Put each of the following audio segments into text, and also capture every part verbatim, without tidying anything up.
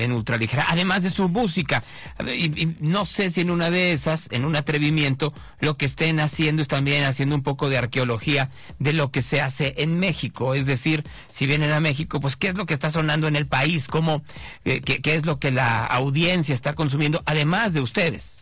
en Ultraligera, además de su música. Y, y no sé si en una de esas, en un atrevimiento, lo que estén haciendo es también haciendo un poco de arqueología de lo que se hace en México. Es decir, si vienen a México, pues qué es lo que está sonando en el país, cómo, eh, qué, qué es lo que la audiencia está consumiendo, además de ustedes.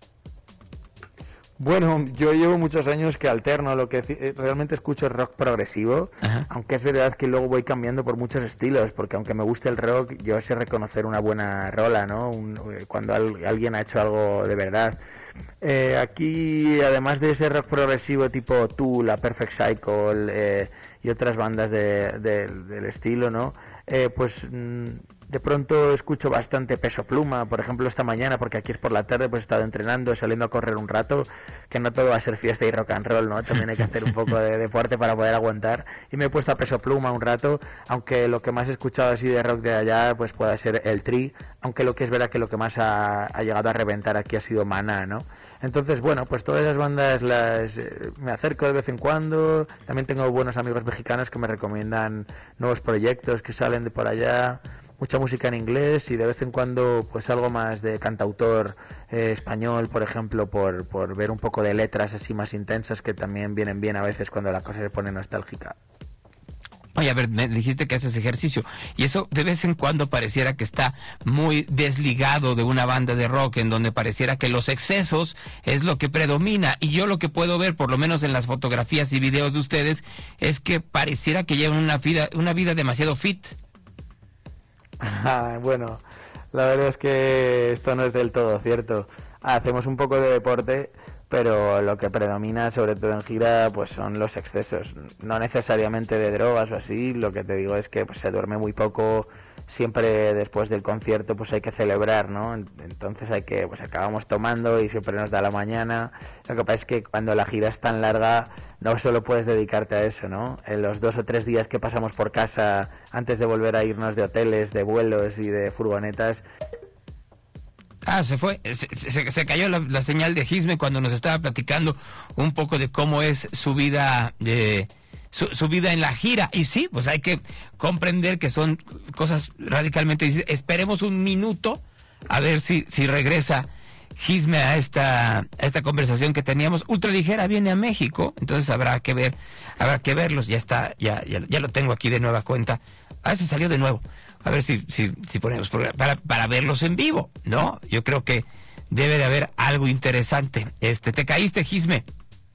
Bueno, yo llevo muchos años que alterno, lo que realmente escucho es rock progresivo. Ajá. Aunque es verdad que luego voy cambiando por muchos estilos, porque aunque me guste el rock, yo sé reconocer una buena rola, ¿no? Un, cuando al, alguien ha hecho algo de verdad. Eh, aquí, además de ese rock progresivo tipo Tool, la Perfect Cycle eh, y otras bandas de, de, del estilo, ¿no? Eh, pues mm, de pronto escucho bastante Peso Pluma, por ejemplo esta mañana, porque aquí es por la tarde, pues he estado entrenando, saliendo a correr un rato, que no todo va a ser fiesta y rock and roll, ¿no? También hay que hacer un poco de deporte para poder aguantar, y me he puesto a Peso Pluma un rato, aunque lo que más he escuchado así de rock de allá, pues pueda ser el Tri, aunque lo que es verdad que lo que más ha, ha llegado a reventar aquí ha sido Maná, ¿no? Entonces, bueno, pues todas esas bandas las eh, me acerco de vez en cuando. También tengo buenos amigos mexicanos que me recomiendan nuevos proyectos que salen de por allá. Mucha música en inglés y de vez en cuando pues algo más de cantautor eh, español, por ejemplo, por, por ver un poco de letras así más intensas que también vienen bien a veces cuando la cosa se pone nostálgica. Oye, a ver, me dijiste que haces ejercicio y eso de vez en cuando pareciera que está muy desligado de una banda de rock, en donde pareciera que los excesos es lo que predomina, y yo lo que puedo ver, por lo menos en las fotografías y videos de ustedes, es que pareciera que llevan una vida, una vida demasiado fit. Ah, bueno, la verdad es que esto no es del todo cierto. Hacemos un poco de deporte, pero lo que predomina, sobre todo en gira, pues son los excesos. No necesariamente de drogas o así, lo que te digo es que pues, se duerme muy poco, siempre después del concierto pues hay que celebrar, ¿no? Entonces hay que, pues acabamos tomando y siempre nos da la mañana. Lo que pasa es que cuando la gira es tan larga, no solo puedes dedicarte a eso, ¿no? En los dos o tres días que pasamos por casa antes de volver a irnos de hoteles, de vuelos y de furgonetas... Ah, se fue, se, se, se cayó la, la señal de Gizme cuando nos estaba platicando un poco de cómo es su vida de su, su vida en la gira. Y sí, pues hay que comprender que son cosas radicalmente... Esperemos un minuto a ver si, si regresa Gizme a esta, a esta conversación que teníamos. Ultraligera viene a México, entonces habrá que ver, habrá que verlos. Ya está, ya, ya, ya lo tengo aquí de nueva cuenta. Ah, se salió de nuevo. A ver si, si, si ponemos para, para verlos en vivo, ¿no? Yo creo que debe de haber algo interesante. Este, ¿te caíste, Gizme?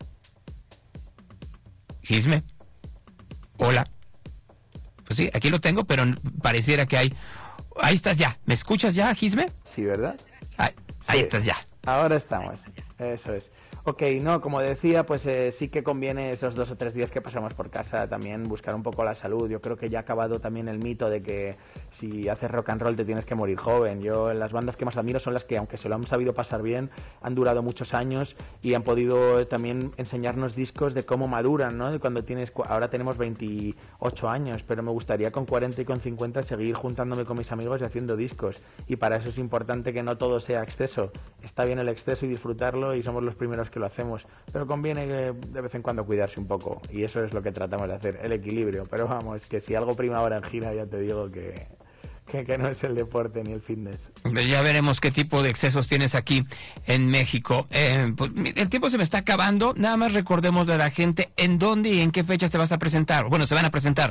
¿Gizme? Hola. Pues sí, aquí lo tengo, pero pareciera que hay... Ahí estás ya. ¿Me escuchas ya, Gizme? Sí, ¿verdad? Ahí, ahí sí. estás ya. Ahora estamos. Eso es. Ok, no, como decía, pues eh, sí que conviene esos dos o tres días que pasamos por casa también buscar un poco la salud. Yo creo que ya ha acabado también el mito de que si haces rock and roll te tienes que morir joven. Yo, las bandas que más admiro son las que, aunque se lo han sabido pasar bien, han durado muchos años y han podido también enseñarnos discos de cómo maduran, ¿no? De cuando tienes, ahora tenemos veintiocho años, pero me gustaría con cuarenta y con cincuenta seguir juntándome con mis amigos y haciendo discos. Y para eso es importante que no todo sea exceso. Está bien el exceso y disfrutarlo, y somos los primeros que lo hacemos, pero conviene de vez en cuando cuidarse un poco, y eso es lo que tratamos de hacer, el equilibrio. Pero vamos, que si algo prima ahora en gira, ya te digo que, que, que no es el deporte ni el fitness. Ya veremos qué tipo de excesos tienes aquí en México. Eh, pues, el tiempo se me está acabando, nada más recordemos a la gente en dónde y en qué fechas te vas a presentar, bueno, se van a presentar.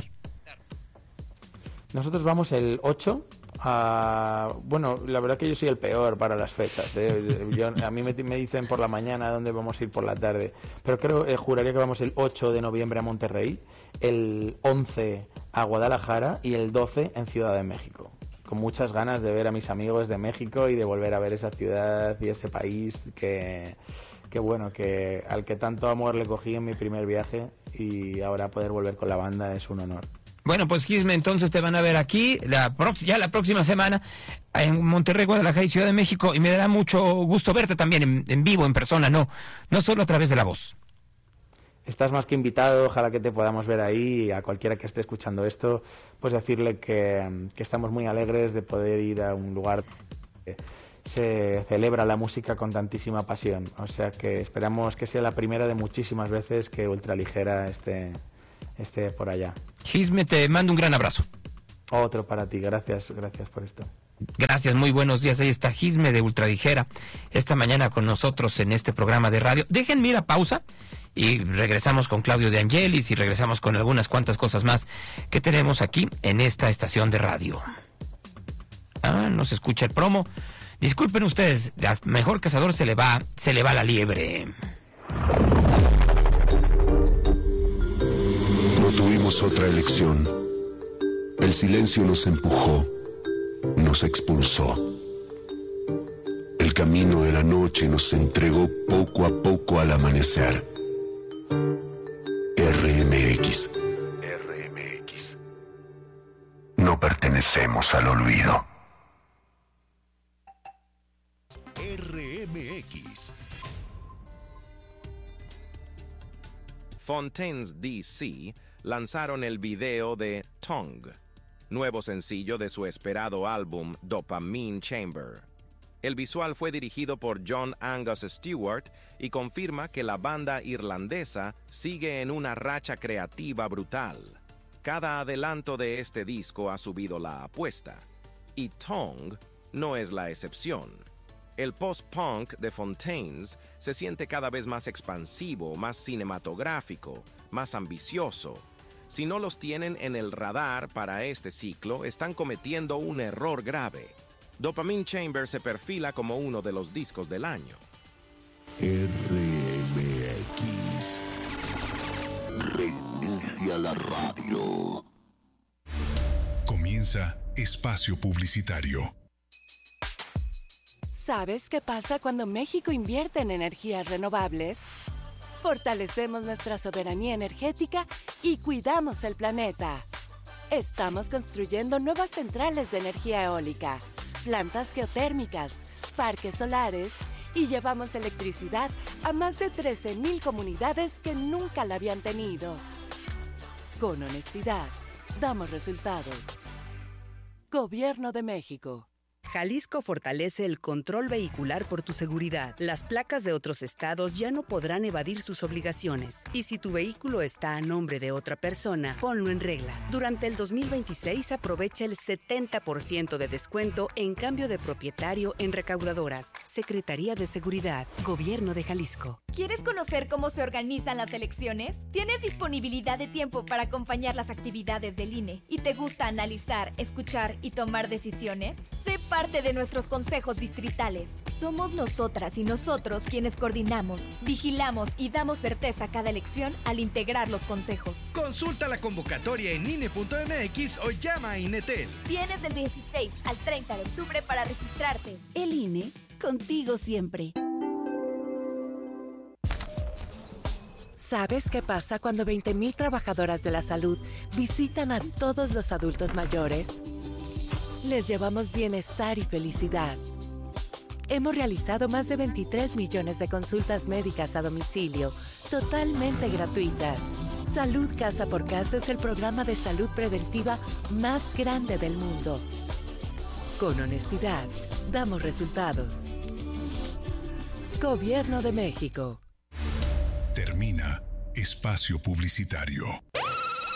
Nosotros vamos el ocho. Uh, bueno, la verdad que yo soy el peor para las fechas, ¿eh? Yo, a mí me, me dicen por la mañana dónde vamos a ir por la tarde, pero creo, eh, juraría que vamos el ocho de noviembre a Monterrey, el once a Guadalajara y el doce en Ciudad de México. Con muchas ganas de ver a mis amigos de México y de volver a ver esa ciudad y ese país que, que bueno, que al que tanto amor le cogí en mi primer viaje, y ahora poder volver con la banda es un honor. Bueno, pues Gizme, entonces te van a ver aquí la ya la próxima semana en Monterrey, Guadalajara y Ciudad de México, y me dará mucho gusto verte también en, en vivo, en persona, no, no solo a través de la voz. Estás más que invitado, ojalá que te podamos ver ahí, y a cualquiera que esté escuchando esto, pues decirle que, que estamos muy alegres de poder ir a un lugar que se celebra la música con tantísima pasión, o sea que esperamos que sea la primera de muchísimas veces que Ultraligera esté... esté por allá. Gizme, te mando un gran abrazo. Otro para ti, gracias, gracias por esto. Gracias, muy buenos días. Ahí está Gisme de Ultraligera, esta mañana con nosotros en este programa de radio. Déjenme ir a pausa y regresamos con Claudio de Angelis y regresamos con algunas cuantas cosas más que tenemos aquí en esta estación de radio. Ah, no se escucha el promo. Disculpen ustedes, a mejor cazador se le va, se le va la liebre. No tuvimos otra elección. El silencio nos empujó, nos expulsó. El camino de la noche nos entregó poco a poco al amanecer. R M X. R M X. No pertenecemos al olvido. R M X. Fontaines D C lanzaron el video de Tongue, nuevo sencillo de su esperado álbum Dopamine Chamber. El visual fue dirigido por John Angus Stewart y confirma que la banda irlandesa sigue en una racha creativa brutal. Cada adelanto de este disco ha subido la apuesta, y Tongue no es la excepción. El post-punk de Fontaines se siente cada vez más expansivo, más cinematográfico, más ambicioso. Si no los tienen en el radar para este ciclo, están cometiendo un error grave. Dopamine Chamber se perfila como uno de los discos del año. R M X. Reinicia la radio. Comienza Espacio Publicitario. ¿Sabes qué pasa cuando México invierte en energías renovables? Fortalecemos nuestra soberanía energética y cuidamos el planeta. Estamos construyendo nuevas centrales de energía eólica, plantas geotérmicas, parques solares y llevamos electricidad a más de trece mil comunidades que nunca la habían tenido. Con honestidad, damos resultados. Gobierno de México. Jalisco fortalece el control vehicular por tu seguridad. Las placas de otros estados ya no podrán evadir sus obligaciones. Y si tu vehículo está a nombre de otra persona, ponlo en regla. Durante el dos mil veintiséis aprovecha el setenta por ciento de descuento en cambio de propietario en recaudadoras. Secretaría de Seguridad, Gobierno de Jalisco. ¿Quieres conocer cómo se organizan las elecciones? ¿Tienes disponibilidad de tiempo para acompañar las actividades del I N E? ¿Y te gusta analizar, escuchar y tomar decisiones? Sé parte de nuestros consejos distritales. Somos nosotras y nosotros quienes coordinamos, vigilamos y damos certeza a cada elección al integrar los consejos. Consulta la convocatoria en I N E punto M X o llama a INETEL. Tienes del dieciséis al treinta de octubre para registrarte. El I N E, contigo siempre. ¿Sabes qué pasa cuando veinte mil trabajadoras de la salud visitan a todos los adultos mayores? Les llevamos bienestar y felicidad. Hemos realizado más de veintitrés millones de consultas médicas a domicilio, totalmente gratuitas. Salud Casa por Casa es el programa de salud preventiva más grande del mundo. Con honestidad, damos resultados. Gobierno de México. Termina Espacio Publicitario.